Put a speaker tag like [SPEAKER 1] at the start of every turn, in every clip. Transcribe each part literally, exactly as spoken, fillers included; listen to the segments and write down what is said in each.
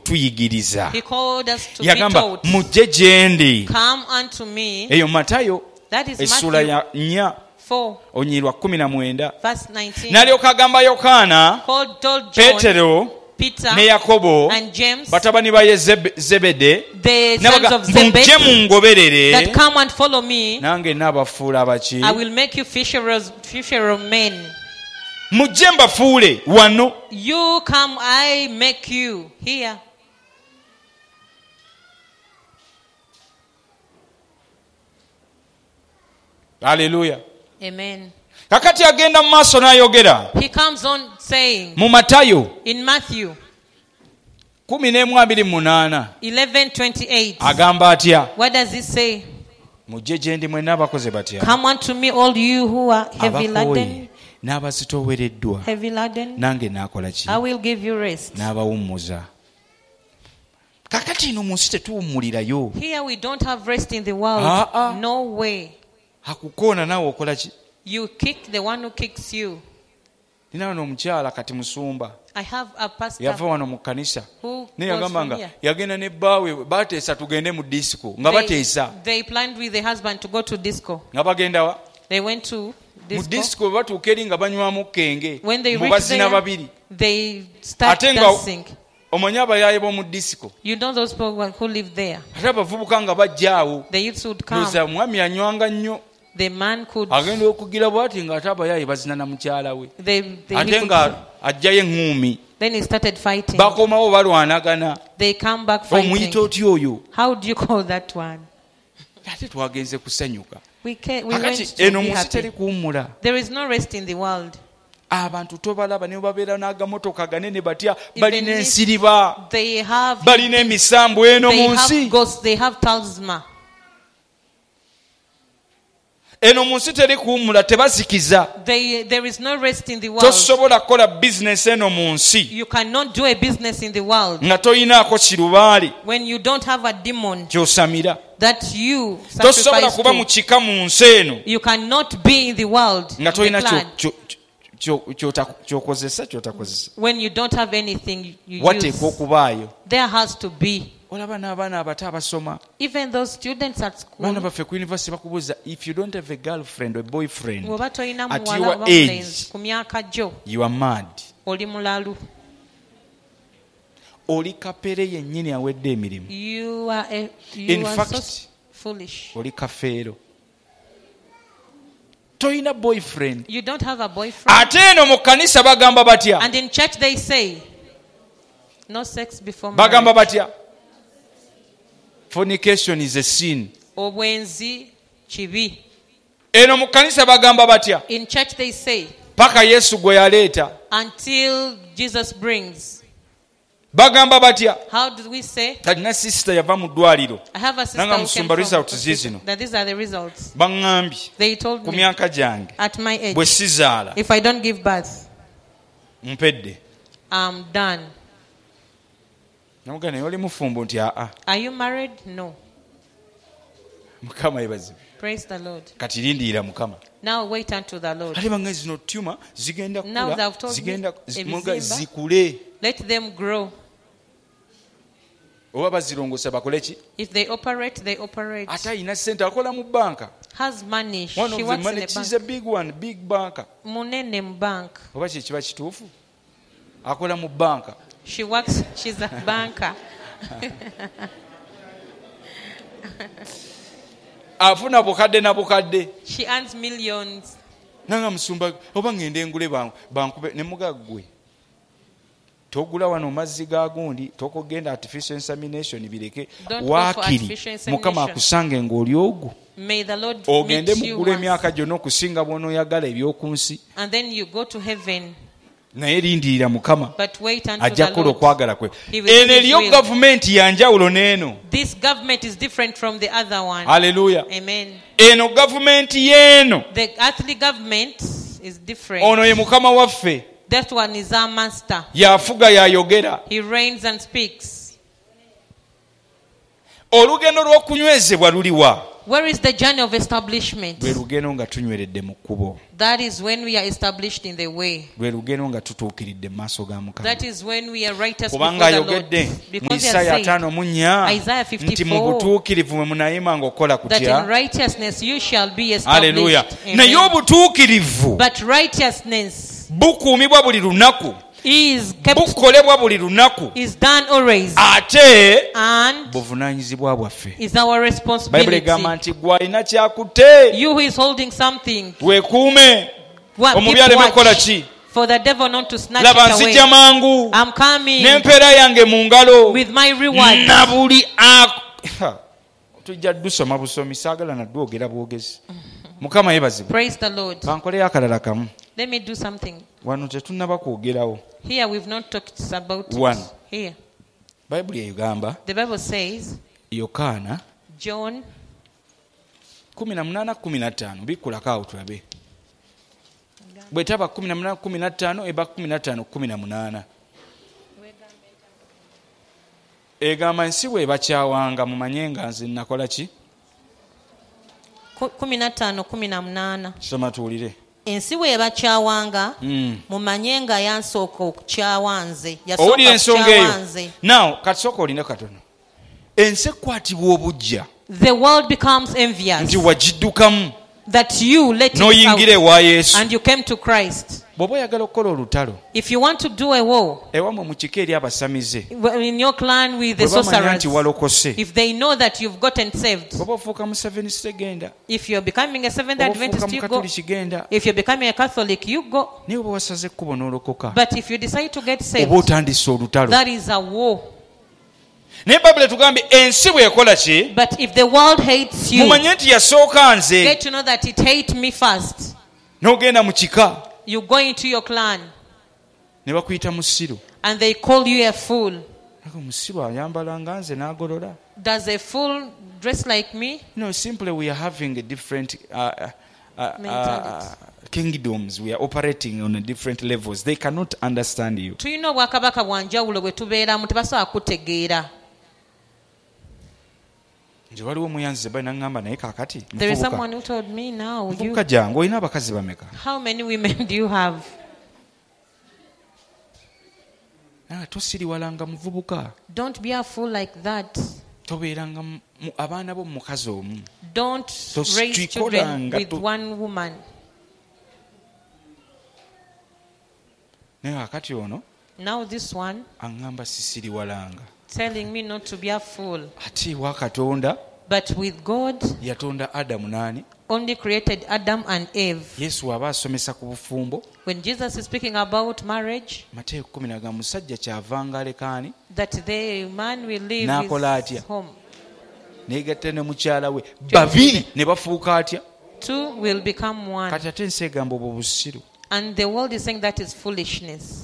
[SPEAKER 1] kutuyigiriza.
[SPEAKER 2] He called us to be
[SPEAKER 1] Yagamba
[SPEAKER 2] taught.
[SPEAKER 1] mujje gyendi.
[SPEAKER 2] Come unto me.
[SPEAKER 1] Eyo Matayo
[SPEAKER 2] That is
[SPEAKER 1] essula ya
[SPEAKER 2] Matthew
[SPEAKER 1] nnya
[SPEAKER 2] four,
[SPEAKER 1] onyirwa kumi na mwenda.
[SPEAKER 2] verse nineteen.
[SPEAKER 1] N'alyoka agamba Yokaana,
[SPEAKER 2] Called, told John,
[SPEAKER 1] Peetero
[SPEAKER 2] Peter,
[SPEAKER 1] ne Yakobo
[SPEAKER 2] and James,
[SPEAKER 1] batabani ba Yezebe- Zebede,
[SPEAKER 2] the sons
[SPEAKER 1] n'abaga
[SPEAKER 2] of
[SPEAKER 1] mujje
[SPEAKER 2] Zebedee,
[SPEAKER 1] mungoberere
[SPEAKER 2] that come and follow me.
[SPEAKER 1] nange naabafuula abaki.
[SPEAKER 2] I will make you fisherers, fisher of men.
[SPEAKER 1] Mujje mbafuule wano.
[SPEAKER 2] You come, I make you here.
[SPEAKER 1] Haleluya.
[SPEAKER 2] Amen.
[SPEAKER 1] Kakati agenda mu maaso n'ayogera
[SPEAKER 2] He comes on saying
[SPEAKER 1] mu Matayo
[SPEAKER 2] in Matthew
[SPEAKER 1] kumi n'emu abiri mu munaana
[SPEAKER 2] eleven twenty-eight.
[SPEAKER 1] agamba atya?
[SPEAKER 2] What does he say?
[SPEAKER 1] Mujje gye ndi mwenna abakoze batya?
[SPEAKER 2] Come unto me, all you who are heavy laden,
[SPEAKER 1] Abakooye n'abazitoowereddwa,
[SPEAKER 2] heavy laden,
[SPEAKER 1] nange naakola ki?
[SPEAKER 2] I will give you rest.
[SPEAKER 1] N'abawummuza. Kakati ino mu nsi tetuwummulirayo.
[SPEAKER 2] Here we don't have rest in the world.
[SPEAKER 1] Ah, ah.
[SPEAKER 2] No way.
[SPEAKER 1] Akukoona naawe okola ki?
[SPEAKER 2] You kick the one who kicks you.
[SPEAKER 1] Nina wano omukyala kati musumba
[SPEAKER 2] I have a pastor
[SPEAKER 1] yava wano mu kkanisa
[SPEAKER 2] who
[SPEAKER 1] naye
[SPEAKER 2] goes
[SPEAKER 1] yagamba
[SPEAKER 2] from
[SPEAKER 1] nga
[SPEAKER 2] here.
[SPEAKER 1] yagenda ne bbaawe bateesa tugende mu disco nga
[SPEAKER 2] They,
[SPEAKER 1] bateesa
[SPEAKER 2] they planned with the husband to go to disco.
[SPEAKER 1] nga bagenda wa
[SPEAKER 2] They went to
[SPEAKER 1] mu
[SPEAKER 2] disco.
[SPEAKER 1] disco bwe batuuka eri nga banywamu kenge
[SPEAKER 2] When they
[SPEAKER 1] mu
[SPEAKER 2] reach
[SPEAKER 1] bazina
[SPEAKER 2] there,
[SPEAKER 1] babiri
[SPEAKER 2] they start
[SPEAKER 1] ate nga
[SPEAKER 2] dancing.
[SPEAKER 1] omanyi abayaaye b'omu disco
[SPEAKER 2] You know those people who live there.
[SPEAKER 1] ate abavubuka nga bajja awo
[SPEAKER 2] The youths would come.
[SPEAKER 1] looza omwami anywanga nnyo
[SPEAKER 2] The man could.
[SPEAKER 1] agenda okugira bw'ati ng'ate abayaaye bazina na mukyala we
[SPEAKER 2] They, they, he
[SPEAKER 1] ate
[SPEAKER 2] could
[SPEAKER 1] nga ajjayo eŋŋuumi
[SPEAKER 2] then he started fighting.
[SPEAKER 1] bakomawo balwanagana.
[SPEAKER 2] They come back
[SPEAKER 1] Omuyita
[SPEAKER 2] fighting.
[SPEAKER 1] otya oyo?
[SPEAKER 2] How do you call that one?
[SPEAKER 1] Ate twagenze kusanyuka.
[SPEAKER 2] We, can, we went
[SPEAKER 1] Akati
[SPEAKER 2] to
[SPEAKER 1] eno
[SPEAKER 2] be
[SPEAKER 1] mu nsi teri
[SPEAKER 2] happy.
[SPEAKER 1] kuwummula.
[SPEAKER 2] There is no rest in the world.
[SPEAKER 1] Abantu tobalaba ne babeera n'agamotoka ganene batya
[SPEAKER 2] Even
[SPEAKER 1] balina
[SPEAKER 2] if
[SPEAKER 1] ensiriba
[SPEAKER 2] They have,
[SPEAKER 1] balina emisambu eno
[SPEAKER 2] they
[SPEAKER 1] mu
[SPEAKER 2] have
[SPEAKER 1] nsi.
[SPEAKER 2] ghosts, they have talisman.
[SPEAKER 1] Eno mu nsi teri kuwummula, tebazikiza.
[SPEAKER 2] They, there is no rest in the world.
[SPEAKER 1] Tosobola kukola bizinesi eno mu nsi
[SPEAKER 2] You cannot do a business in the world
[SPEAKER 1] nga toyinaako kirubaali
[SPEAKER 2] when you don't have a demon
[SPEAKER 1] ky'osamira.
[SPEAKER 2] that you
[SPEAKER 1] Tosobola
[SPEAKER 2] sacrifice
[SPEAKER 1] kuba mu
[SPEAKER 2] to.
[SPEAKER 1] kika mu nsi eno
[SPEAKER 2] You cannot be in the world
[SPEAKER 1] nga
[SPEAKER 2] the
[SPEAKER 1] toyina
[SPEAKER 2] clan,
[SPEAKER 1] kyo- kyo- kyo- ky'ota- ky'okozesa ky'otakozesa.
[SPEAKER 2] when you don't have anything you
[SPEAKER 1] Wateekwa
[SPEAKER 2] use.
[SPEAKER 1] okubaayo.
[SPEAKER 2] There has to be.
[SPEAKER 1] Olaba n'abaana abato abasoma.
[SPEAKER 2] Even those students at
[SPEAKER 1] Baana
[SPEAKER 2] school,
[SPEAKER 1] baffe ku university bakubuuza if you don't have a girlfriend or a boyfriend
[SPEAKER 2] bw'oba tolina
[SPEAKER 1] at
[SPEAKER 2] muwala
[SPEAKER 1] your
[SPEAKER 2] oba
[SPEAKER 1] age,
[SPEAKER 2] mulenzi ku myaka gyo,
[SPEAKER 1] you are mad.
[SPEAKER 2] oli mulalu.
[SPEAKER 1] Oli kapere yennyini awedde emirimu.
[SPEAKER 2] You are, a,
[SPEAKER 1] In
[SPEAKER 2] you are
[SPEAKER 1] fact,
[SPEAKER 2] so foolish.
[SPEAKER 1] Oli kafeero. Toyina boyfriend.
[SPEAKER 2] You don't have a boyfriend.
[SPEAKER 1] Ate eno mu kkanisa bagamba batya?
[SPEAKER 2] And in church they say, no sex before
[SPEAKER 1] Bagamba
[SPEAKER 2] marriage.
[SPEAKER 1] batya? Fornication is a sin.
[SPEAKER 2] Obwenzi kibi.
[SPEAKER 1] Eno mu kkanisa bagamba batya?
[SPEAKER 2] In church they say,
[SPEAKER 1] Paka Yesu gwe yaleeta.
[SPEAKER 2] until Jesus brings.
[SPEAKER 1] Bagamba batya?
[SPEAKER 2] How do we say?
[SPEAKER 1] Kalina sister yava mu ddwaliro.
[SPEAKER 2] I have a sister
[SPEAKER 1] Nanga
[SPEAKER 2] who
[SPEAKER 1] musumba
[SPEAKER 2] came
[SPEAKER 1] result
[SPEAKER 2] from
[SPEAKER 1] zizino.
[SPEAKER 2] that these are the results.
[SPEAKER 1] Baŋŋambye
[SPEAKER 2] They told
[SPEAKER 1] ku
[SPEAKER 2] me
[SPEAKER 1] myaka gyange
[SPEAKER 2] at my age,
[SPEAKER 1] bwe sizaala
[SPEAKER 2] if I don't give birth,
[SPEAKER 1] mpedde.
[SPEAKER 2] I'm done.
[SPEAKER 1] Namugamba naye oli mufumbo nti aa.
[SPEAKER 2] Are you married? No.
[SPEAKER 1] Mukama yebazibu.
[SPEAKER 2] Praise the Lord.
[SPEAKER 1] Kati lindiira Mukama.
[SPEAKER 2] Now wait unto the Lord.
[SPEAKER 1] Ate bange zino tuma zigenda
[SPEAKER 2] Now
[SPEAKER 1] kula
[SPEAKER 2] they've told
[SPEAKER 1] zigenda
[SPEAKER 2] me,
[SPEAKER 1] muga
[SPEAKER 2] ebizimba.
[SPEAKER 1] zikule.
[SPEAKER 2] Let them grow.
[SPEAKER 1] Oba bazirongosa bakole ki?
[SPEAKER 2] If they operate, they operate.
[SPEAKER 1] Ate ayina ssente akola mu banka.
[SPEAKER 2] Has money. She
[SPEAKER 1] One of the
[SPEAKER 2] works in
[SPEAKER 1] money,
[SPEAKER 2] a
[SPEAKER 1] she's a
[SPEAKER 2] bank.
[SPEAKER 1] big one, big banker.
[SPEAKER 2] Munene mu bank.
[SPEAKER 1] Oba kye kiba kituufu? Akola mu banka.
[SPEAKER 2] She works, she's a banker.
[SPEAKER 1] Afuna bukadde na bukadde.
[SPEAKER 2] She earns millions.
[SPEAKER 1] Nanga musumba oba ngende ngule banku bankube ne mugaggwe. Togula wano mazzi ga gundi tokogenda artificial insemination bireke
[SPEAKER 2] Don't go for
[SPEAKER 1] waakiri
[SPEAKER 2] artificial insemination.
[SPEAKER 1] Mukama akusange ng'oli ogwo.
[SPEAKER 2] May the Lord
[SPEAKER 1] Ogende
[SPEAKER 2] meet you
[SPEAKER 1] mugula
[SPEAKER 2] once.
[SPEAKER 1] emyaka gyonna okusinga bw'onooyagala eby'okunsi.
[SPEAKER 2] And then you go to heaven.
[SPEAKER 1] Naye lindirira Mukama
[SPEAKER 2] But wait unto
[SPEAKER 1] ajja
[SPEAKER 2] the
[SPEAKER 1] kukola
[SPEAKER 2] Lord.
[SPEAKER 1] okwagala kwe.
[SPEAKER 2] He will do
[SPEAKER 1] Eno
[SPEAKER 2] his
[SPEAKER 1] eriyo
[SPEAKER 2] will.
[SPEAKER 1] gavumenti ya njawulo n'eno.
[SPEAKER 2] This government is different from the other one.
[SPEAKER 1] Haleluya.
[SPEAKER 2] Amen.
[SPEAKER 1] Eno gavumenti y'eno.
[SPEAKER 2] The earthly government is different.
[SPEAKER 1] Ono ye Mukama waffe.
[SPEAKER 2] That one is our master.
[SPEAKER 1] Yafuga yayogera.
[SPEAKER 2] He reigns and speaks.
[SPEAKER 1] Olugendo lw'okunywezebwa luliwa.
[SPEAKER 2] Where is the journey of establishment?
[SPEAKER 1] lwe lugendo nga tunyweredde mu kkubo,
[SPEAKER 2] That is when we are established in the way.
[SPEAKER 1] lwe lugendo nga tutuukiridde mu maaso ga Mukama.
[SPEAKER 2] That is when we are righteous
[SPEAKER 1] Kubanga
[SPEAKER 2] before the Lord.
[SPEAKER 1] ayogedde mu
[SPEAKER 2] Because he
[SPEAKER 1] Isaaya
[SPEAKER 2] has
[SPEAKER 1] ataano mu nnya
[SPEAKER 2] Isaiah
[SPEAKER 1] nti mu
[SPEAKER 2] fifty-four
[SPEAKER 1] butuukirivu mwe munayima ng'okola
[SPEAKER 2] that in
[SPEAKER 1] kutya.
[SPEAKER 2] righteousness you shall be
[SPEAKER 1] Haleluya.
[SPEAKER 2] established.
[SPEAKER 1] Naye
[SPEAKER 2] Amen.
[SPEAKER 1] obutuukirivu
[SPEAKER 2] But righteousness
[SPEAKER 1] bukuumibwa buli lunaku,
[SPEAKER 2] is kept,
[SPEAKER 1] bukolebwa buli lunaku,
[SPEAKER 2] is done always,
[SPEAKER 1] ate
[SPEAKER 2] and
[SPEAKER 1] buvunaanyizibwa bwaffe.
[SPEAKER 2] is our
[SPEAKER 1] Bayibuli
[SPEAKER 2] responsibility.
[SPEAKER 1] egamba nti gwe alina kyakutte
[SPEAKER 2] You who is holding something,
[SPEAKER 1] weekuume,
[SPEAKER 2] wa-
[SPEAKER 1] omubi
[SPEAKER 2] keep
[SPEAKER 1] aleme kukola
[SPEAKER 2] watch
[SPEAKER 1] ki.
[SPEAKER 2] for the devil not to snatch
[SPEAKER 1] Laba
[SPEAKER 2] it
[SPEAKER 1] nzijja
[SPEAKER 2] away.
[SPEAKER 1] mangu
[SPEAKER 2] I'm coming
[SPEAKER 1] n'empeera yange mu ngalo
[SPEAKER 2] with my reward.
[SPEAKER 1] na buli ak- tujja dusoma busomi, saagala nadwogera bwogezi. Mukama yeebazibwe.
[SPEAKER 2] Praise the Lord.
[SPEAKER 1] Kankoleyo akalala kamu.
[SPEAKER 2] Let me do something.
[SPEAKER 1] Wano tetunnaba kwogerawo.
[SPEAKER 2] Here we've not talked about
[SPEAKER 1] One.
[SPEAKER 2] it. Here.
[SPEAKER 1] Bayibuli egamba
[SPEAKER 2] The Bible says,
[SPEAKER 1] Yokaana
[SPEAKER 2] John
[SPEAKER 1] kumi na munaana kumi na ttaano bikkulako awo tulabe. Bwetaba kumi na munaana kumi na ttaano eba kumi na ttaano kumi na munaana. Egamba ensi bw'ebakyawanga mumanye nga nze nakola ki?
[SPEAKER 2] ku- kumi na ttaano kumi na munaana.
[SPEAKER 1] Soma tuwulire.
[SPEAKER 2] Ensi bw'ebakyawanga
[SPEAKER 1] Mm.
[SPEAKER 2] mumanye nga yansooka okukyawa nze.
[SPEAKER 1] Owulira
[SPEAKER 2] Yasooka
[SPEAKER 1] ensonga
[SPEAKER 2] kukyawa
[SPEAKER 1] eyo.
[SPEAKER 2] nze.
[SPEAKER 1] Now kati sooka oline katono. Ensi ekwatibwa obujja
[SPEAKER 2] The world becomes envious
[SPEAKER 1] nti wagiddukamu
[SPEAKER 2] that you let it
[SPEAKER 1] n'oyingira
[SPEAKER 2] out
[SPEAKER 1] ewa Yesu.
[SPEAKER 2] and you came to Christ.
[SPEAKER 1] Bw'oba oyagala okukola olutalo
[SPEAKER 2] If you want to do a war
[SPEAKER 1] ewamwe mu kika eri abasamize,
[SPEAKER 2] in your clan with the
[SPEAKER 1] bwe bamanya
[SPEAKER 2] sorcerers,
[SPEAKER 1] nti walokose,
[SPEAKER 2] if they know that you've gotten saved,
[SPEAKER 1] bw'oba ofuuka mu Seventh Day genda,
[SPEAKER 2] if you're becoming a Seventh
[SPEAKER 1] bw'oba ofuuka
[SPEAKER 2] Adventist,
[SPEAKER 1] mu
[SPEAKER 2] you go.
[SPEAKER 1] Katoliki genda,
[SPEAKER 2] If you're becoming a Catholic, you go.
[SPEAKER 1] naye bwe wasaze ekkubo n'olokoka
[SPEAKER 2] But if you decide to get saved,
[SPEAKER 1] oba otandise olutalo.
[SPEAKER 2] that is a war.
[SPEAKER 1] Naye Bayibuli etugambye ensi bw'ekola ki?
[SPEAKER 2] But if the world hates you,
[SPEAKER 1] Mumanye nti yasooka nze.
[SPEAKER 2] get to know that it hates me first.
[SPEAKER 1] N'ogenda mu kika
[SPEAKER 2] You go into your clan
[SPEAKER 1] ne bakuyita musiru.
[SPEAKER 2] and they call you a fool.
[SPEAKER 1] Naye omusiru ayambala nga nze n'agolola.
[SPEAKER 2] Does a fool dress like me?
[SPEAKER 1] No, simply we are having a different uh, uh, uh,
[SPEAKER 2] Mentality.
[SPEAKER 1] uh, kingdoms. We are operating on a different levels. They cannot understand you.
[SPEAKER 2] Tulina obwakabaka bwa njawulo bwe tubeeramu tebasobola kutegeera.
[SPEAKER 1] Nje waliwo muyanzi bali nangamba naye kakati.
[SPEAKER 2] There is
[SPEAKER 1] Muvubuka.
[SPEAKER 2] someone who told me now, you,
[SPEAKER 1] Muvubuka jangu olina abakazi bameka?
[SPEAKER 2] how many women do you have?
[SPEAKER 1] Naye tosiriwalanga muvubuka.
[SPEAKER 2] Don't be a fool like that.
[SPEAKER 1] Tobeeranga mu- mu- abaana bo mu mukazi omu.
[SPEAKER 2] Don't
[SPEAKER 1] Tos-
[SPEAKER 2] raise children
[SPEAKER 1] tuikolanga
[SPEAKER 2] with
[SPEAKER 1] tu-
[SPEAKER 2] one woman.
[SPEAKER 1] Naye kakati ono
[SPEAKER 2] Now this one
[SPEAKER 1] aŋŋamba sisiriwalanga.
[SPEAKER 2] telling me not to be a fool.
[SPEAKER 1] Ate wa Katonda
[SPEAKER 2] But with God,
[SPEAKER 1] yatonda Adamu n'ani?
[SPEAKER 2] only created Adam and Eve.
[SPEAKER 1] Yesu aba asomesa ku bufumbo.
[SPEAKER 2] When Jesus is speaking about marriage,
[SPEAKER 1] Mateeka kumi na ga musajja kyavanga alekaani
[SPEAKER 2] that the man will leave
[SPEAKER 1] N'akola
[SPEAKER 2] his
[SPEAKER 1] atya?
[SPEAKER 2] home.
[SPEAKER 1] neegatta ne mukyala we babiri ne bafuuka atya?
[SPEAKER 2] Two will become one.
[SPEAKER 1] Kati ate ensi egamba obwo busiru.
[SPEAKER 2] And the world is saying that is foolishness.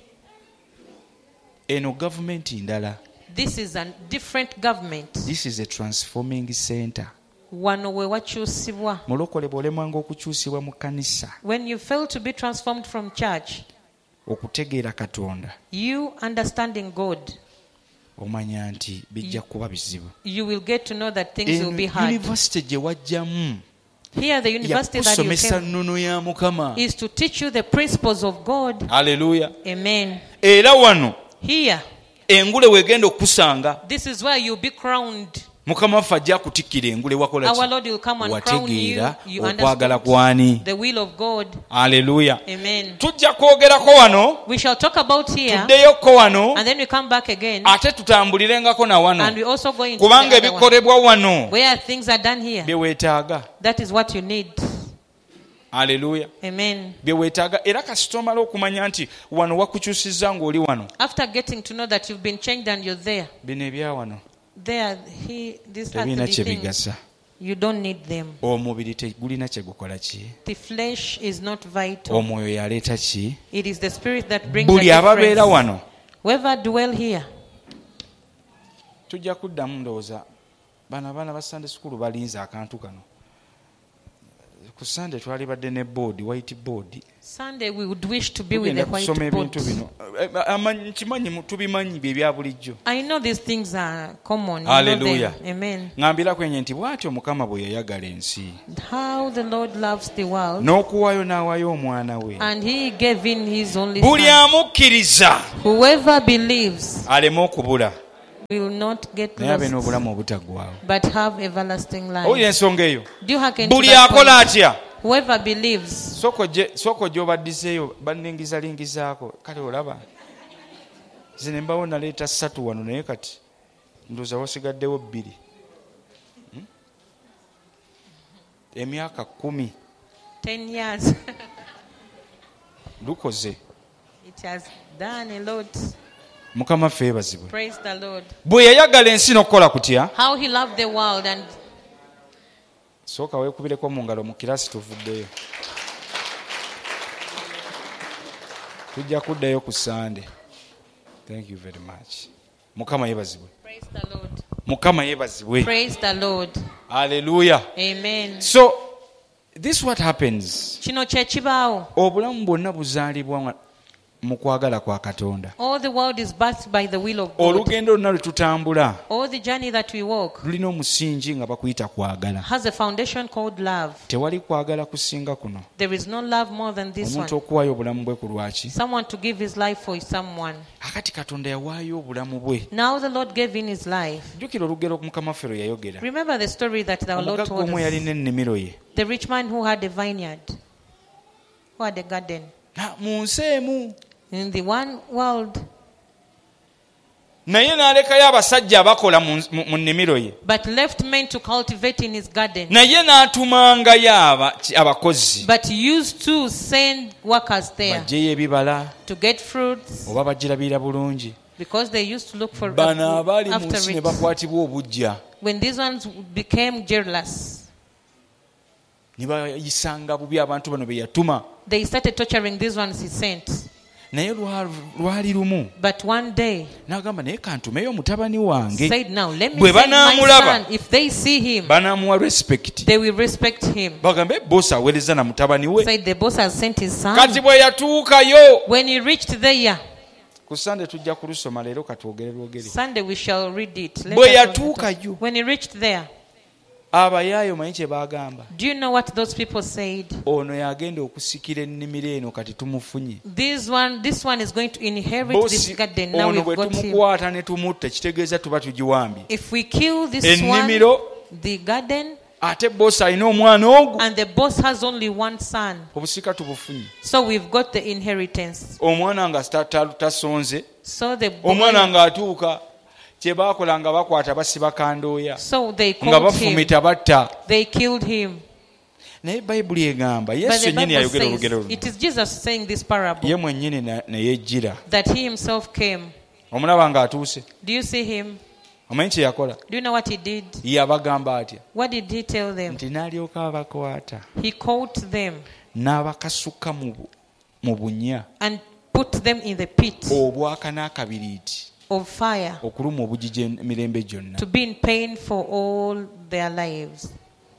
[SPEAKER 1] Eno gavumenti ndala.
[SPEAKER 2] This is a different government.
[SPEAKER 1] This is a transforming center.
[SPEAKER 2] Wano we wakyusibwa.
[SPEAKER 1] Mulokole bw'olemwanga okukyusibwa mu kkanisa
[SPEAKER 2] When you fail to be transformed from church,
[SPEAKER 1] okutegeera Katonda,
[SPEAKER 2] you understanding God,
[SPEAKER 1] omanya nti bijja kuba bizibu.
[SPEAKER 2] you will get to know that things will
[SPEAKER 1] Eno
[SPEAKER 2] be hard.
[SPEAKER 1] yunivasite gye wajjamu
[SPEAKER 2] Here, the university that you
[SPEAKER 1] yakusomesa
[SPEAKER 2] came
[SPEAKER 1] nnono ya Mukama.
[SPEAKER 2] is to teach you the principles of God.
[SPEAKER 1] Haleluya.
[SPEAKER 2] Amen.
[SPEAKER 1] Era wano
[SPEAKER 2] Here,
[SPEAKER 1] engule weegenda okusanga
[SPEAKER 2] this is where you'll be crowned.
[SPEAKER 1] Mukama waffe ajja kutikkira engule wakola
[SPEAKER 2] Our
[SPEAKER 1] ki?
[SPEAKER 2] Lord will come and crown you.
[SPEAKER 1] Wategeera
[SPEAKER 2] You
[SPEAKER 1] okwagala
[SPEAKER 2] understand
[SPEAKER 1] kwani.
[SPEAKER 2] the will of God.
[SPEAKER 1] Haleluya.
[SPEAKER 2] Amen.
[SPEAKER 1] Tujja kwogerako wano,
[SPEAKER 2] We shall talk about here,
[SPEAKER 1] tuddeyoko wano,
[SPEAKER 2] and then we come back again,
[SPEAKER 1] ate tutambulirengako na
[SPEAKER 2] and
[SPEAKER 1] wano.
[SPEAKER 2] we also go into
[SPEAKER 1] Kubanga
[SPEAKER 2] the other one,
[SPEAKER 1] ebikolebwa wano
[SPEAKER 2] where things are done here.
[SPEAKER 1] bye weetaaga.
[SPEAKER 2] That is what you need.
[SPEAKER 1] Haleluya.
[SPEAKER 2] Amen.
[SPEAKER 1] Bye weetaaga. Era kasita omala okumanya nti wano wakukyusizza ng'oli wano.
[SPEAKER 2] After getting to know that you've been changed and you're there,
[SPEAKER 1] Bino ebya wano
[SPEAKER 2] there, he, these
[SPEAKER 1] tebirina
[SPEAKER 2] earthly
[SPEAKER 1] kye
[SPEAKER 2] things,
[SPEAKER 1] bigasa.
[SPEAKER 2] you don't need them.
[SPEAKER 1] Omubiri tegulina kye gukola ki?
[SPEAKER 2] The flesh is not vital.
[SPEAKER 1] Omwoyo yaleeta ki?
[SPEAKER 2] It is the spirit that brings the
[SPEAKER 1] Buli ababeera
[SPEAKER 2] difference.
[SPEAKER 1] wano
[SPEAKER 2] Whoever dwell here,
[SPEAKER 1] tujja kuddamu ndowooza bano abaana ba Sunday school balinze akantu kano. ku Sunday twalibadde ne board white board.
[SPEAKER 2] Sunday we would wish to be with the white
[SPEAKER 1] kusoma
[SPEAKER 2] board.
[SPEAKER 1] ebintu bino amanyi kimanyi tubimanyi bye bya bulijjo.
[SPEAKER 2] I know these things are common. You
[SPEAKER 1] Hallelujah.
[SPEAKER 2] know them. Amen.
[SPEAKER 1] Ngambira kwenye nti bw'atyo Mukama bwe yayagala ensi.
[SPEAKER 2] How the Lord loves the world.
[SPEAKER 1] N'okuwaayo n'awaayo omwana we.
[SPEAKER 2] And he gave in his only
[SPEAKER 1] Buli
[SPEAKER 2] son.
[SPEAKER 1] amukkiriza
[SPEAKER 2] Whoever believes
[SPEAKER 1] aleme okubula
[SPEAKER 2] will not get
[SPEAKER 1] naye abe
[SPEAKER 2] lost,
[SPEAKER 1] n'obulamu obutaggwaawo.
[SPEAKER 2] but have everlasting life.
[SPEAKER 1] Owulira ensonga eyo.
[SPEAKER 2] Do you hearken to
[SPEAKER 1] Buli
[SPEAKER 2] that
[SPEAKER 1] akola
[SPEAKER 2] point?
[SPEAKER 1] atya.
[SPEAKER 2] Whoever believes.
[SPEAKER 1] Soko gy'obaddiseeyo banningizalingizaako kale olaba zine mbawo naleeta ssatu wano naye kati ndowooza wasigaddewo bbiri. Hmm? Emyaka kumi
[SPEAKER 2] Ten years.
[SPEAKER 1] lukoze.
[SPEAKER 2] It has done a lot.
[SPEAKER 1] Mukama ffe yeebazibwe.
[SPEAKER 2] Praise the Lord.
[SPEAKER 1] Bwe yayagala ensi n'okukola kutya.
[SPEAKER 2] How he loved the world. And
[SPEAKER 1] Sooka weekubireko mu ngalo mu kiraasi tuvuddeyo. Tujja kuddayo ku Sunday. Thank you very much. Mukama yeebazibwe.
[SPEAKER 2] praise the Lord.
[SPEAKER 1] Mukama yeebazibwe.
[SPEAKER 2] Praise the Lord.
[SPEAKER 1] Hallelujah.
[SPEAKER 2] Amen.
[SPEAKER 1] So this what happens.
[SPEAKER 2] Kino kye kibaawo.
[SPEAKER 1] Obulamu bwonna buzaalibwa mu kwagala kwa Katonda.
[SPEAKER 2] All the world is birthed by the will of God.
[SPEAKER 1] Olugendo lwonna lwe tutambula
[SPEAKER 2] All the journey that we walk
[SPEAKER 1] lulina omusingi nga bakuyita kwagala.
[SPEAKER 2] has a foundation called love.
[SPEAKER 1] Tewali kwagala kusinga kuno.
[SPEAKER 2] There is no love more than this
[SPEAKER 1] Omuntu
[SPEAKER 2] one.
[SPEAKER 1] okuwaayo obulamu bwe ku lwaki.
[SPEAKER 2] Someone to give his life for someone.
[SPEAKER 1] Akati Katonda yawaayo obulamu bwe.
[SPEAKER 2] Now the Lord gave in his life.
[SPEAKER 1] Jjukira olugero Mukama ffe lwe yayogera.
[SPEAKER 2] Remember the story that the Lord
[SPEAKER 1] Omugagga
[SPEAKER 2] told
[SPEAKER 1] omu
[SPEAKER 2] us.
[SPEAKER 1] yalina ennimiro ye.
[SPEAKER 2] The rich man who had a vineyard, who had a garden.
[SPEAKER 1] Na mu nsi emu.
[SPEAKER 2] In the one world,
[SPEAKER 1] naye n'alekayo abasajja abakola mu mu nnimiro ye.
[SPEAKER 2] but left men to cultivate in his garden.
[SPEAKER 1] Naye n'atumangayo aba- abakozi
[SPEAKER 2] But used to send workers there
[SPEAKER 1] baggyeyo ebibala
[SPEAKER 2] to get fruits,
[SPEAKER 1] oba bagirabira bulungi.
[SPEAKER 2] because they used to look for
[SPEAKER 1] Bano abaali mu
[SPEAKER 2] after
[SPEAKER 1] nsi ne
[SPEAKER 2] it.
[SPEAKER 1] bakwatibwa obujja
[SPEAKER 2] When these ones became jealous,
[SPEAKER 1] ne bayisanga bubi abantu bano be yatuma.
[SPEAKER 2] they started torturing these ones he sent.
[SPEAKER 1] Naye lwa- lwali lumu
[SPEAKER 2] But one day
[SPEAKER 1] n'agamba naye kantumeyo mutabani wange.
[SPEAKER 2] said, now let me
[SPEAKER 1] Bwe
[SPEAKER 2] send my
[SPEAKER 1] banaamulaba.
[SPEAKER 2] son. If they see him,
[SPEAKER 1] Banaamuwa respect.
[SPEAKER 2] they will respect him.
[SPEAKER 1] Bagambe bosi aweereza na mutabani we.
[SPEAKER 2] Said the boss has sent his son.
[SPEAKER 1] Kati bwe yatuukayo.
[SPEAKER 2] When he reached there,
[SPEAKER 1] Ku Sunday tujja kulusoma leero katwogere lwogere.
[SPEAKER 2] Sunday we shall read it. Let
[SPEAKER 1] Bwe
[SPEAKER 2] us not-
[SPEAKER 1] yatuukayo.
[SPEAKER 2] When he reached there,
[SPEAKER 1] Abayaayo manyi kye baagamba.
[SPEAKER 2] do you know what those people said?
[SPEAKER 1] Ono yagenda okusikira ennimiro eno kati tumufunye.
[SPEAKER 2] This one, this one is going to inherit this
[SPEAKER 1] Bosi
[SPEAKER 2] garden. Now
[SPEAKER 1] ono
[SPEAKER 2] we've
[SPEAKER 1] bwe
[SPEAKER 2] got him.
[SPEAKER 1] tumukwata ne tumutta kitegeeza tuba tugiwambye.
[SPEAKER 2] If we kill this
[SPEAKER 1] Ennimiro
[SPEAKER 2] one, the garden,
[SPEAKER 1] ate bosi alina omwana ogwo.
[SPEAKER 2] and the boss has only one son,
[SPEAKER 1] Obusika tubufunye.
[SPEAKER 2] so we've got the inheritance.
[SPEAKER 1] Omwana nga ta- ta- tasonze.
[SPEAKER 2] So the boy,
[SPEAKER 1] Omwana ng'atuuka kye baakola nga bakwata basiba kandooya.
[SPEAKER 2] so they
[SPEAKER 1] Nga
[SPEAKER 2] called him.
[SPEAKER 1] bafumita batta.
[SPEAKER 2] They killed him.
[SPEAKER 1] Naye Bayibuli egamba
[SPEAKER 2] But
[SPEAKER 1] Yesu
[SPEAKER 2] the
[SPEAKER 1] yennyini
[SPEAKER 2] Bible
[SPEAKER 1] yayogera
[SPEAKER 2] says,
[SPEAKER 1] olugero luno.
[SPEAKER 2] it is Jesus saying this parable,
[SPEAKER 1] Ye mwennyini na- ne yejjira.
[SPEAKER 2] that he himself came.
[SPEAKER 1] Omulaba ng'atuuse.
[SPEAKER 2] Do you see him?
[SPEAKER 1] Omanyi kye yakola?
[SPEAKER 2] Do you know what he did?
[SPEAKER 1] Yabagamba atya?
[SPEAKER 2] What did he tell them?
[SPEAKER 1] Nti n'alyoka abakwata.
[SPEAKER 2] He caught them
[SPEAKER 1] N'abakasuka mu bu- mu bunya
[SPEAKER 2] and put them in the pit
[SPEAKER 1] obwaka n'akabiriiti
[SPEAKER 2] of fire
[SPEAKER 1] okuluma obugigi emirembe gyonna.
[SPEAKER 2] to be in pain for all their lives.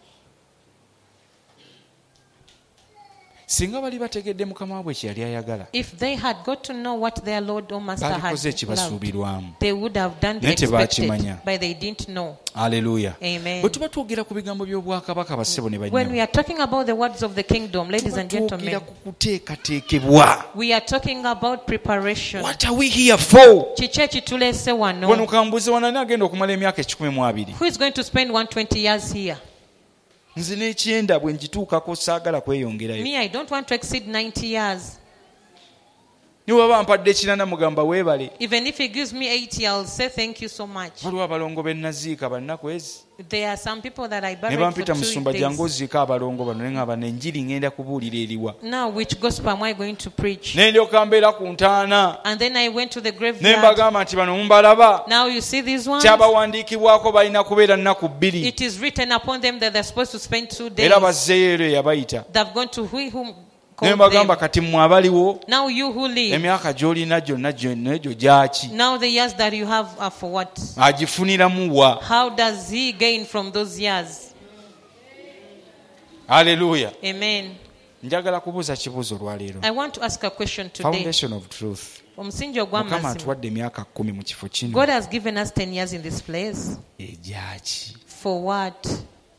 [SPEAKER 1] Singa bali bategedde Mukama waabwe kye yali ayagala,
[SPEAKER 2] If they had got to know what their Lord or Master had
[SPEAKER 1] balikoze
[SPEAKER 2] loved,
[SPEAKER 1] ekibasuubirwamu.
[SPEAKER 2] they would have done the
[SPEAKER 1] Naye tebakimanya.
[SPEAKER 2] expected, but they didn't know.
[SPEAKER 1] Aleluya.
[SPEAKER 2] Amen.
[SPEAKER 1] Bwe tuba twogera ku bigambo by'obwakabaka bassebo ne
[SPEAKER 2] When
[SPEAKER 1] banyabo,
[SPEAKER 2] we are talking about the words of the kingdom, ladies
[SPEAKER 1] tuba
[SPEAKER 2] and
[SPEAKER 1] twogera
[SPEAKER 2] gentlemen,
[SPEAKER 1] ku kuteekateekebwa.
[SPEAKER 2] we are talking about preparation.
[SPEAKER 1] What are we here for?
[SPEAKER 2] Kiki ekituleese
[SPEAKER 1] Wano
[SPEAKER 2] wano?
[SPEAKER 1] kambuze wanani agenda okumala emyaka ekikumi mu abiri.
[SPEAKER 2] Who is going to spend one hundred twenty years here?
[SPEAKER 1] Nze n'ekyenda bwe ngituukako saagala kweyongerayo.
[SPEAKER 2] Me, I don't want to exceed ninety years.
[SPEAKER 1] Ne bw'aba mpadde ekirana mugamba weebale.
[SPEAKER 2] Even if he gives me eighty, I'll say thank you so much.
[SPEAKER 1] Waliwo abalongo be naziika bannaku ezi.
[SPEAKER 2] There are some people that I
[SPEAKER 1] Ne
[SPEAKER 2] buried for
[SPEAKER 1] bampita
[SPEAKER 2] two
[SPEAKER 1] musumba jangu
[SPEAKER 2] days.
[SPEAKER 1] oziika abalongo bano ne ngamba n'enjiri ngenda kubuulira eriwa.
[SPEAKER 2] Now, which gospel am I going to preach?
[SPEAKER 1] Ne ndyoka mbeera ku ntaana.
[SPEAKER 2] And then I went to the
[SPEAKER 1] Ne
[SPEAKER 2] graveyard.
[SPEAKER 1] mbagamba nti bano mumbalaba.
[SPEAKER 2] Now you see these ones?
[SPEAKER 1] Kyabawandiikibwako balina kubeera nnaku bbiri.
[SPEAKER 2] It is written upon them that they're supposed to spend two days.
[SPEAKER 1] Era bazzeeyo ero eyabayita.
[SPEAKER 2] They've gone to who whom
[SPEAKER 1] Ne
[SPEAKER 2] called
[SPEAKER 1] mbagamba
[SPEAKER 2] them.
[SPEAKER 1] kati mmwe abaliwo
[SPEAKER 2] Now you who live,
[SPEAKER 1] emyaka gy'olina gyonna gyonna egyo gyaki?
[SPEAKER 2] now the years that you have are for what?
[SPEAKER 1] Agifuniramu wa?
[SPEAKER 2] How does he gain from those years?
[SPEAKER 1] Hallelujah.
[SPEAKER 2] Amen.
[SPEAKER 1] Njagala kubuuza kibuuzo lwaleero.
[SPEAKER 2] I want to ask a question today.
[SPEAKER 1] Foundation of truth.
[SPEAKER 2] Omusingi
[SPEAKER 1] Mukama
[SPEAKER 2] ogw'amazima.
[SPEAKER 1] atuwadde emyaka kkumi mu kifo kino.
[SPEAKER 2] God has given us ten years in this place.
[SPEAKER 1] Ejaki.
[SPEAKER 2] For what?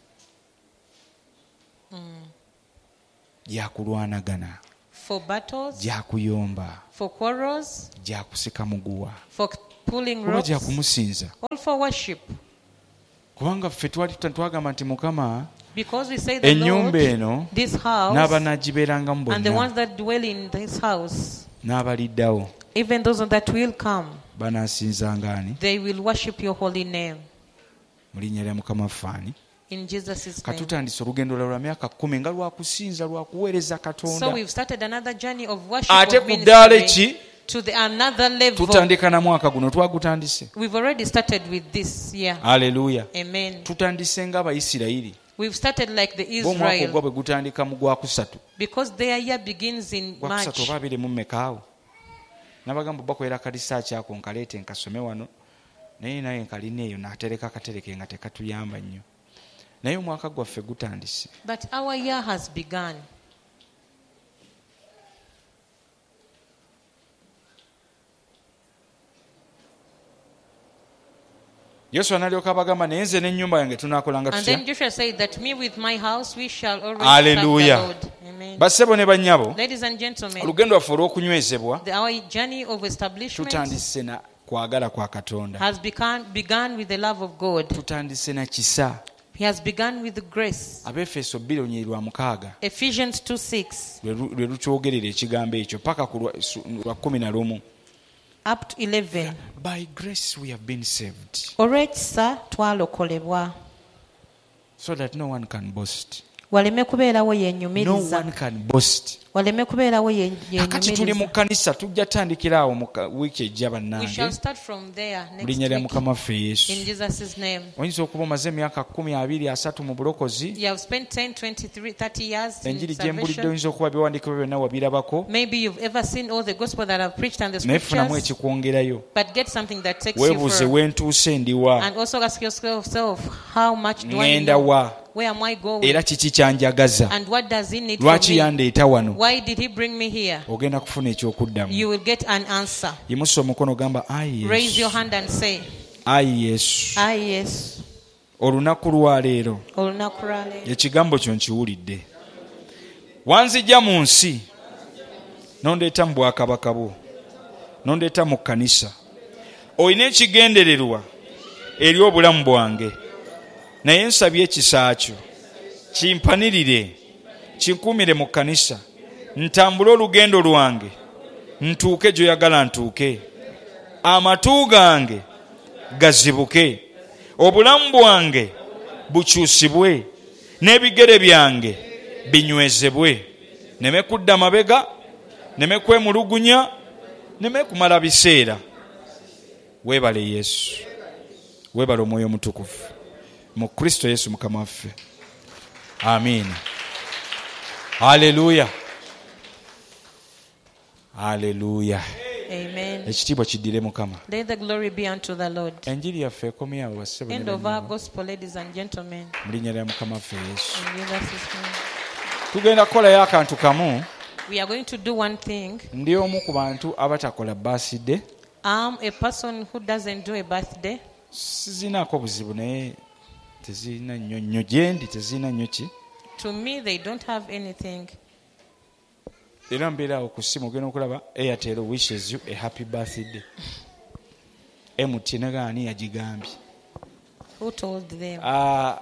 [SPEAKER 1] Gyakulwanagana.
[SPEAKER 2] For battles?
[SPEAKER 1] Gyakuyomba.
[SPEAKER 2] For quarrels?
[SPEAKER 1] Gyakusika muguwa.
[SPEAKER 2] For pulling
[SPEAKER 1] Oba
[SPEAKER 2] ropes?
[SPEAKER 1] gyakumusinza.
[SPEAKER 2] All for worship.
[SPEAKER 1] Kubanga ffe twali twagamba nti Mukama
[SPEAKER 2] Because we say the
[SPEAKER 1] ennyumba
[SPEAKER 2] Lord,
[SPEAKER 1] eno
[SPEAKER 2] this house,
[SPEAKER 1] n'abanaagibeerangamu
[SPEAKER 2] and the
[SPEAKER 1] bonna
[SPEAKER 2] ones that dwell in this house,
[SPEAKER 1] n'abaliddawo
[SPEAKER 2] even those that will come,
[SPEAKER 1] banaasinzanga ani
[SPEAKER 2] they will worship your holy name.
[SPEAKER 1] mu linnya lya Mukama waffe ani.
[SPEAKER 2] In Jesus' name.
[SPEAKER 1] Katutandise olugendo lwa myaka kkumi nga lwakusinza lwakuweereza
[SPEAKER 2] So
[SPEAKER 1] Katonda.
[SPEAKER 2] we've started another journey of worship,
[SPEAKER 1] Ate
[SPEAKER 2] of
[SPEAKER 1] ku ddaala
[SPEAKER 2] ministry,
[SPEAKER 1] ki
[SPEAKER 2] to the another level.
[SPEAKER 1] tutandika na mwaka guno twagutandise.
[SPEAKER 2] We've already started with this year.
[SPEAKER 1] Haleluya.
[SPEAKER 2] Amen.
[SPEAKER 1] Tutandise ng'Abayisirayiri.
[SPEAKER 2] We've started like the
[SPEAKER 1] Omwaka ogwa
[SPEAKER 2] Israel,
[SPEAKER 1] bwe gutandika mu gwakusatu.
[SPEAKER 2] because their year begins in
[SPEAKER 1] Gwakusatu
[SPEAKER 2] March.
[SPEAKER 1] oba abiri mu mmekaawo. Nabagamba bakolera kalisaaki ako nkaleete nkasome wano. Naye naye nkalina eyo n'atereka akatereke nga tekatuyamba nnyo. Naye omwaka gwaffe gutandise.
[SPEAKER 2] But our year has begun.
[SPEAKER 1] Yoswa n'alyoka abagamba naye nze n'ennyumba yange tunaakolanga
[SPEAKER 2] And
[SPEAKER 1] tutya.
[SPEAKER 2] then Joshua said that me with my house we shall always
[SPEAKER 1] Hallelujah.
[SPEAKER 2] serve the Lord. Amen.
[SPEAKER 1] Bassebo ne bannyabo,
[SPEAKER 2] Ladies and gentlemen,
[SPEAKER 1] olugendo lwaffe olw'okunywezebwa
[SPEAKER 2] the, our journey of establishment
[SPEAKER 1] tutandise na kwagala kwa Katonda.
[SPEAKER 2] has begun, begun with the love of God.
[SPEAKER 1] Tutandise na kisa.
[SPEAKER 2] He has begun with grace.
[SPEAKER 1] Abefeso bbiri olunyiri lwa mukaaga
[SPEAKER 2] Ephesians two six
[SPEAKER 1] lwe lu- lwe lukyogerera ekigambo ekyo paka ku lwa- su- lwa kumi na lumu.
[SPEAKER 2] up to eleven.
[SPEAKER 1] By grace we have been saved
[SPEAKER 2] Olw'ekisa twalokolebwa
[SPEAKER 1] so that no one can boast.
[SPEAKER 2] waleme kubeerawo
[SPEAKER 1] No
[SPEAKER 2] yeenyumiriza
[SPEAKER 1] one can boast.
[SPEAKER 2] waleme kubeerawo ye-
[SPEAKER 1] Kakati tuli mu
[SPEAKER 2] yeenyumiriza.
[SPEAKER 1] kkanisa tujja tandikira awo mu ka- wiiki ejja
[SPEAKER 2] We shall
[SPEAKER 1] bannange
[SPEAKER 2] start from there
[SPEAKER 1] mu
[SPEAKER 2] next
[SPEAKER 1] linnya lya
[SPEAKER 2] week
[SPEAKER 1] Mukama waffe Yesu.
[SPEAKER 2] in Jesus' name.
[SPEAKER 1] Oyinza okuba omaze emyaka kumi abiri asatu mu bulokozi.
[SPEAKER 2] You have spent ten, twenty-three, thirty years in
[SPEAKER 1] Enjiri gye mbulidde
[SPEAKER 2] salvation.
[SPEAKER 1] oyinza okuba biwandiiko byo byonna wabirabako.
[SPEAKER 2] Maybe you've ever seen all the gospel that I've preached and the
[SPEAKER 1] Naye funamu
[SPEAKER 2] scriptures,
[SPEAKER 1] ekikwongerayo.
[SPEAKER 2] but get something that takes you
[SPEAKER 1] Weebuuze
[SPEAKER 2] further.
[SPEAKER 1] wentuuse ndiwa.
[SPEAKER 2] And also ask yourself, how much do I
[SPEAKER 1] Ngenda
[SPEAKER 2] know?
[SPEAKER 1] wa.
[SPEAKER 2] Where am I going?
[SPEAKER 1] Era kiki kyanjagaza.
[SPEAKER 2] And what does he need
[SPEAKER 1] Lwaki
[SPEAKER 2] from me?
[SPEAKER 1] yandeeta wano.
[SPEAKER 2] Why did he bring me here?
[SPEAKER 1] Ogenda kufuna ekyokuddamu.
[SPEAKER 2] You will get an answer.
[SPEAKER 1] Yimusa omukono gamba ayi
[SPEAKER 2] Raise your
[SPEAKER 1] Yesu.
[SPEAKER 2] hand and say,
[SPEAKER 1] Ayi Yesu.
[SPEAKER 2] ah yes.
[SPEAKER 1] Olunaku lwaleero
[SPEAKER 2] Olunaku lwa leero.
[SPEAKER 1] ekigambo kyo nkiwulidde. Wanzijja mu nsi nondeeta mu bwakabaka bwo nondeeta mu kkanisa. Olina ekigendererwa eri obulamu bwange. Naye nsabye ekisa kyo kimpanirire kinkuumire mu kkanisa ntambule olugendo lwange ntuuke gy'oyagala ntuuke. Amatu gange gazibuke, obulamu bwange bukyusibwe, n'ebigere byange binywezebwe. Neme kudda mabega, neme kwemulugunya, neme kumala biseera. Weebale Yesu, weebale Omwoyo Omutukuvu mu Kristo Yesu Mukama waffe. Amiina. Haleluya. Haleluya.
[SPEAKER 2] Amen.
[SPEAKER 1] Ekitiibwa kiddire Mukama.
[SPEAKER 2] Let the glory be unto the Lord.
[SPEAKER 1] Enjiri yaffe ekomyawo bassebo ne
[SPEAKER 2] End of our
[SPEAKER 1] bannyabo.
[SPEAKER 2] gospel, ladies and gentlemen.
[SPEAKER 1] Mu linnya lya Mukama waffe Yesu.
[SPEAKER 2] In Jesus' name.
[SPEAKER 1] Tugenda kukolayo akantu kamu.
[SPEAKER 2] We are going to do one thing.
[SPEAKER 1] Ndi omu ku bantu abatakola birthday.
[SPEAKER 2] I'm a person who doesn't do a birthday.
[SPEAKER 1] Sizinaako buzibu naye tezirina nnyo nnyo gye ndi tezirina nnyo ki.
[SPEAKER 2] To me, they don't have anything.
[SPEAKER 1] Era mbeera awo ku ssimu ogenda okulaba Airtel wishes you a happy birthday. M T N gaani yagigambye.
[SPEAKER 2] Who told them?
[SPEAKER 1] Ah,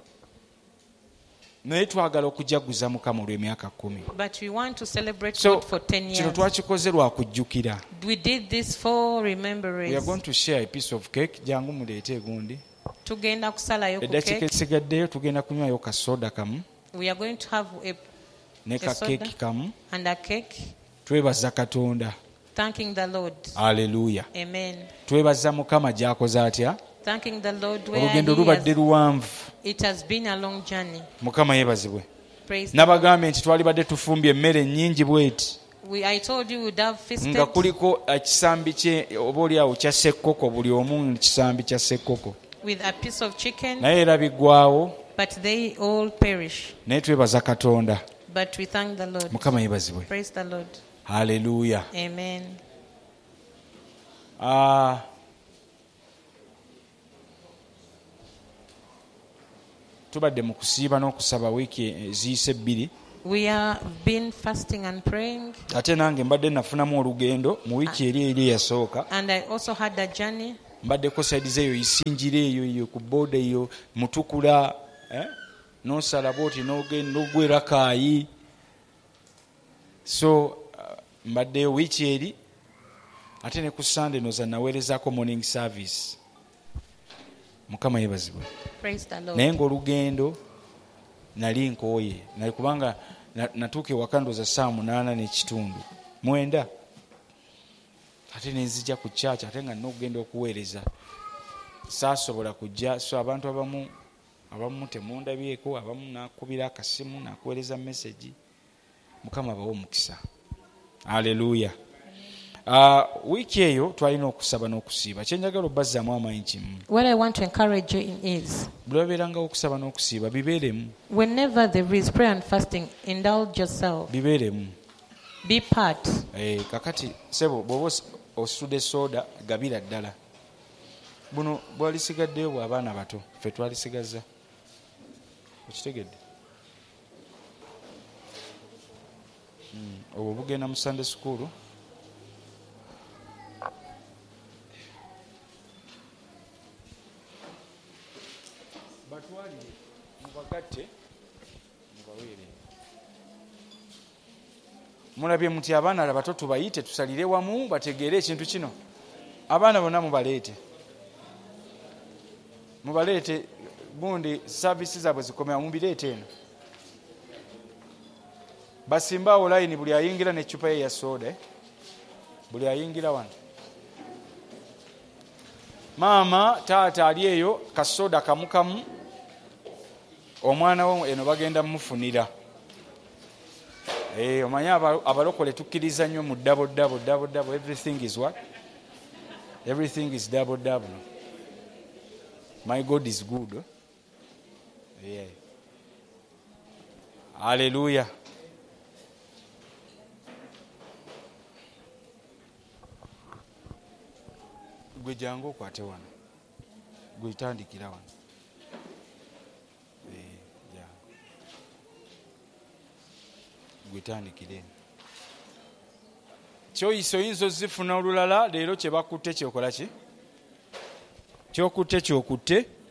[SPEAKER 1] naye twagala okujaguza Mukama olw'emyaka kkumi.
[SPEAKER 2] But we want to celebrate
[SPEAKER 1] So
[SPEAKER 2] God for ten
[SPEAKER 1] kino
[SPEAKER 2] years.
[SPEAKER 1] twakikoze lwa kujjukira.
[SPEAKER 2] We did this for
[SPEAKER 1] We are
[SPEAKER 2] remembrance.
[SPEAKER 1] going to share a piece of cake. Jangu muleete egundi.
[SPEAKER 2] Tugenda kusalayo ku
[SPEAKER 1] Eddakiika
[SPEAKER 2] cake.
[SPEAKER 1] esigaddeyo tugenda kunywayo ka soda kamu
[SPEAKER 2] We are going to have a
[SPEAKER 1] ne ka
[SPEAKER 2] A soda.
[SPEAKER 1] keeki kamu.
[SPEAKER 2] and a cake,
[SPEAKER 1] Twebaza Katonda.
[SPEAKER 2] thanking the Lord.
[SPEAKER 1] Haleluya.
[SPEAKER 2] Amen.
[SPEAKER 1] Twebaza Mukama gy'akoze atya.
[SPEAKER 2] Thanking the Lord where
[SPEAKER 1] Olugendo
[SPEAKER 2] he
[SPEAKER 1] lubadde
[SPEAKER 2] has,
[SPEAKER 1] luwanvu.
[SPEAKER 2] it has been a long journey.
[SPEAKER 1] Mukama yeebazibwe.
[SPEAKER 2] Praise the Lord.
[SPEAKER 1] Nabagambye nti twalibadde tufumbye emmere nnyingi bweti
[SPEAKER 2] We, I told you we'd have feasted
[SPEAKER 1] nga kuliko ekisambi kye oba oliawo kya ssekkoko buli omu kisambi kya ssekkoko
[SPEAKER 2] with a piece of chicken,
[SPEAKER 1] naye era biggwawo
[SPEAKER 2] but they all perish.
[SPEAKER 1] Naye twebaza Katonda.
[SPEAKER 2] But we thank the Lord.
[SPEAKER 1] Mukama yebazibwe.
[SPEAKER 2] Praise the Lord.
[SPEAKER 1] Hallelujah.
[SPEAKER 2] Amen.
[SPEAKER 1] Ah, tubadde mu kusiiba n'okusaba wiiki eziyise ebbiri.
[SPEAKER 2] We have been fasting and praying.
[SPEAKER 1] Ate nange mbadde nafunamu olugendo mu wiiki eri eri eyasooka.
[SPEAKER 2] And I also had a journey.
[SPEAKER 1] Mbaddeko sayidize eyo isinjira eyo eyo ku booda eyo Mutukula, eh? N'osala bwoti n'ogenda n'ogwera Kaayi. So uh, mbaddeyo wiiki eri ate ne ku Sunday noza naweerezaako morning service. Mukama yebazibwe.
[SPEAKER 2] Praise the Lord.
[SPEAKER 1] Naye ng'olugendo nali nkooye nali kubanga natuuka ewaka ndooza saa munaana n'ekitundu mwenda ate nenzija ku church ate nga nina okugenda okuweereza saasobola kujja. So abantu abamu abamu temundabyeko, abamu nakubira akasimu nakuweereza message. Mukama abawe omukisa. Haleluya. Uh, wiiki eyo twalina okusaba n'okusiiba. Kyenjagala obbazaamu amaanyi kimu.
[SPEAKER 2] What I want to encourage you in is,
[SPEAKER 1] buli wabeerangawo okusaba n'okusiiba bibeeremu.
[SPEAKER 2] whenever there is prayer and fasting, indulge yourself.
[SPEAKER 1] Bibeeremu.
[SPEAKER 2] Be part.
[SPEAKER 1] Eh, kakati sebo bw'oba osudde soda gabira ddala. Buno bwalisigaddeyo bw'abaana bato ffe twalisigaza. Okitegedde? Mm, obwo bugenda mu Sunday school. Batwalire mubagatte mubaweere. Mulabye muti abaana abato tubayite tusalire wamu bategeere ekintu kino. Abaana bonna mubaleete. Mubaleete bundi services zaabwe zikomera mubireete eno. Basimbaawo line buli ayingira n'eccupa ye ya soda. Eh? Buli ayingira wano. Maama taata ali eyo kasoda kamukamu. Omwana wo eno bagenda mufunira. Eh, omanya abalokole tukkiriza nnyo mu double double double double. Everything is what? Everything is double double. My God is good. Huh? Yeah. Hallelujah. Gwe jangu okwate wano. Gwe tandikira wano. Eh, ja. Gwe tandikire. Kyoyiso yinzo zifuna olulala leero kye bakutte kyokola ki? Kyokutte kyokutte